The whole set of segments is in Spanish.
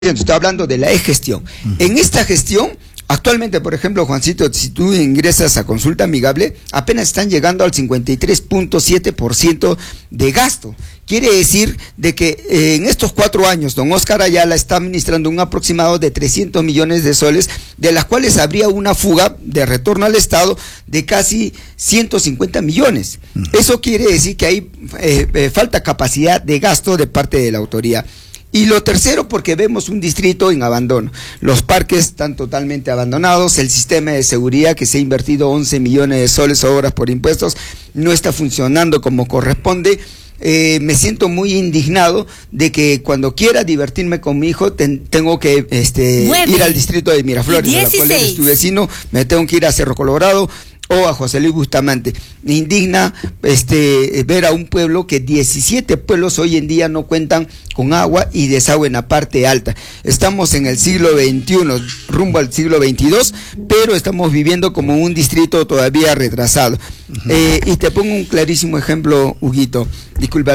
estoy hablando de la e-gestión. En esta gestión, actualmente, por ejemplo, Juancito, si tú ingresas a Consulta Amigable, apenas están llegando al 53.7% de gasto. Quiere decir de que en estos 4 años, don Oscar Ayala está administrando un aproximado de 300 millones de soles, de las cuales habría una fuga de retorno al Estado de casi 150 millones. Eso quiere decir que hay falta capacidad de gasto de parte de la autoridad. Y lo tercero, porque vemos un distrito en abandono. Los parques están totalmente abandonados, el sistema de seguridad que se ha invertido 11 millones de soles o horas por impuestos no está funcionando como corresponde. Me siento muy indignado de que cuando quiera divertirme con mi hijo tengo que ir al distrito de Miraflores, de la cual eres tu vecino, me tengo que ir a Cerro Colorado o a José Luis Bustamante. Me indigna ver a un pueblo que 17 pueblos hoy en día no cuentan con agua y desagüe en la parte alta. Estamos en el siglo XXI, rumbo al siglo XXII, pero estamos viviendo como un distrito todavía retrasado. Y te pongo un clarísimo ejemplo, Huguito, disculpa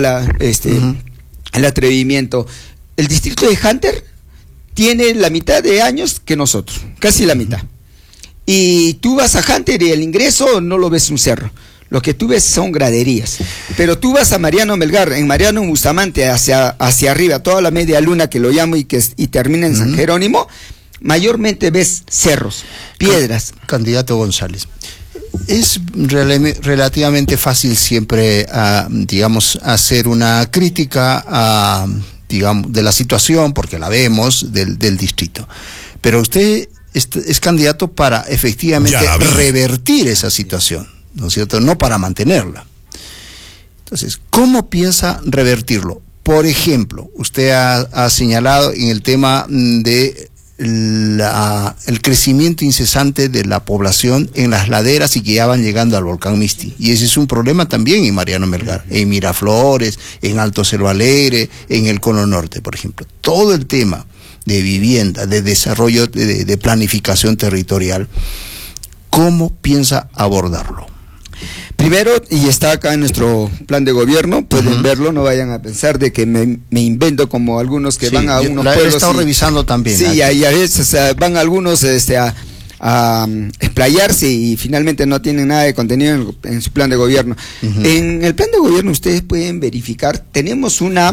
el atrevimiento. El distrito de Hunter tiene la mitad de años que nosotros, casi la mitad. Y tú vas a Hunter y el ingreso no lo ves un cerro, lo que tú ves son graderías. Pero tú vas a Mariano Melgar, en Mariano Bustamante hacia arriba, toda la media luna que lo llamo y termina en San Jerónimo, mayormente ves cerros, piedras. Candidato González, es relativamente fácil siempre, hacer una crítica de la situación, porque la vemos, del distrito. Pero usted es candidato para efectivamente revertir esa situación, ¿no es cierto? No para mantenerla. Entonces, ¿cómo piensa revertirlo? Por ejemplo, usted ha señalado en el tema de el crecimiento incesante de la población en las laderas y que ya van llegando al volcán Misti. Y ese es un problema también en Mariano Melgar, en Miraflores, en Alto Cerro Alegre, en el Cono Norte, por ejemplo. Todo el tema de vivienda, de desarrollo, de planificación territorial, ¿cómo piensa abordarlo? Primero, y está acá en nuestro plan de gobierno, pueden verlo, no vayan a pensar de que me invento como algunos que van a unos pueblos. He estado revisando también. Sí, y a veces van algunos a explayarse y finalmente no tienen nada de contenido en su plan de gobierno. En el plan de gobierno ustedes pueden verificar, tenemos una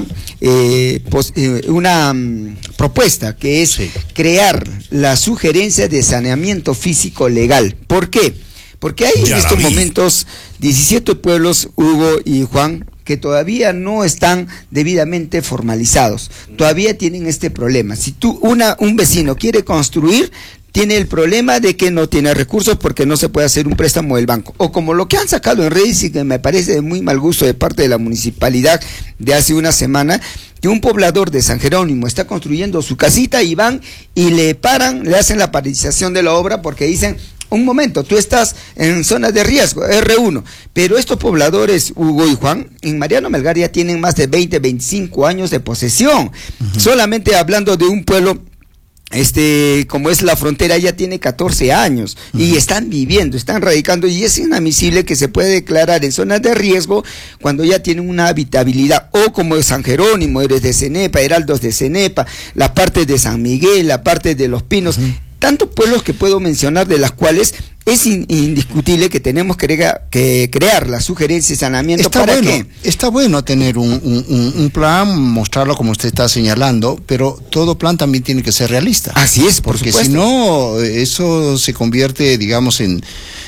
propuesta que es crear la sugerencia de saneamiento físico legal. ¿Por qué? Porque hay en estos momentos 17 pueblos, Hugo y Juan, que todavía no están debidamente formalizados, todavía tienen este problema. Si un vecino quiere construir, tiene el problema de que no tiene recursos porque no se puede hacer un préstamo del banco. O como lo que han sacado en redes y que me parece de muy mal gusto de parte de la municipalidad de hace una semana, que un poblador de San Jerónimo está construyendo su casita y van y le hacen la paralización de la obra porque dicen: un momento, tú estás en zona de riesgo, R1, pero estos pobladores, Hugo y Juan, en Mariano Melgar ya tienen más de 20, 25 años de posesión. Solamente hablando de un pueblo como es la frontera, ya tiene 14 años y están viviendo, están radicando, y es inadmisible que se puede declarar en zonas de riesgo cuando ya tienen una habitabilidad, o como es San Jerónimo, eres de Cenepa, Heraldos de Cenepa, la parte de San Miguel, la parte de Los Pinos, tantos pueblos que puedo mencionar, de las cuales es indiscutible que tenemos que crear la sugerencia de saneamiento. Está bueno tener un plan, mostrarlo como usted está señalando, pero todo plan también tiene que ser realista. Así es, porque si no, eso se convierte, digamos, en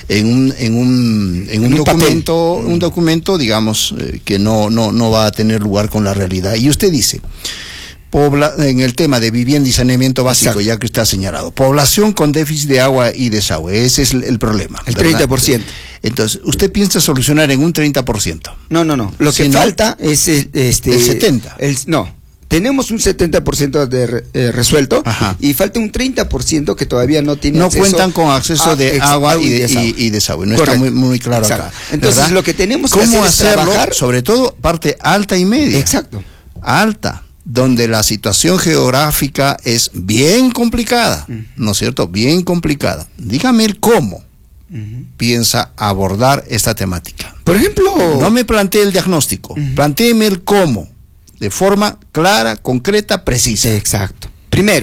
un documento, digamos, que no va a tener lugar con la realidad. Y usted dice, en el tema de vivienda y saneamiento básico, exacto, ya que usted ha señalado, población con déficit de agua y desagüe, ese es el problema. El 30%. Entonces, ¿usted piensa solucionar en un 30%? No. Lo que falta es el 70%. No. Tenemos un 70% de resuelto, y falta un 30% que todavía no tiene acceso. No cuentan con acceso de agua y desagüe. No está muy claro, exacto, acá. Entonces, ¿verdad? Lo que tenemos que hacer es trabajar, sobre todo parte alta y media. Exacto. Alta, donde la situación geográfica es bien complicada, ¿no es cierto? Bien complicada. Dígame el cómo piensa abordar esta temática. Por ejemplo, no me plantee el diagnóstico, plantéeme el cómo, de forma clara, concreta, precisa. Exacto. Primero,